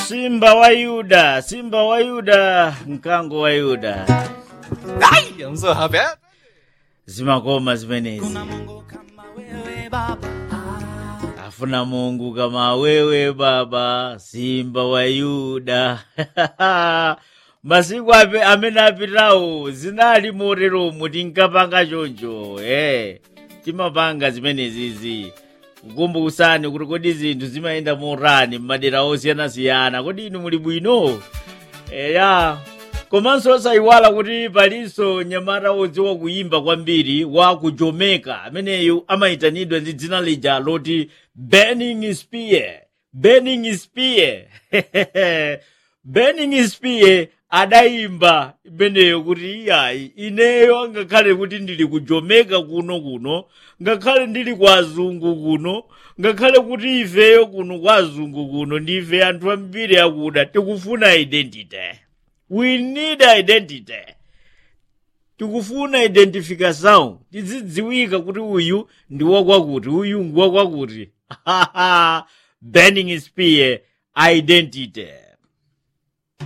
Simba wa Yuda, Simba wa Yuda, mkango wa Yuda. I'm so happy. Zimakoma zimenezi. Afuna Mungu kama wewe baba, Simba wa Yuda. Masiku amene apitawo zinali morero muti nkapanga choncho. Timapanga zimenezizi. Kukumbukusani kuti kodi zinthu zimayenda morani m'madera osiyana-siyana. Kodi inu muli bwino? Komanso osayiwala kuti palinso nyamata wodziwa kuyimba kwambiri wa ku Jamaica ameneyu amayitanidwa ndi dzina lija loti Burning Spear. Burning Spear. Burning Spear adayimba imeneyo kuti iyayi ineyo ngakhale kuti ndili ku Jamaica kuno ngakhale ndili kwa azungu kuno ngakhale kuti ifeyo kuno kwa azungu kuno ndife anthu ambiri akuda tikufuna identity. We need identity. Tikufuna identification. Tizidziwika kuti uyu ndi wakwakuti, uyu ndi wakwakuti. Burning Spear identity.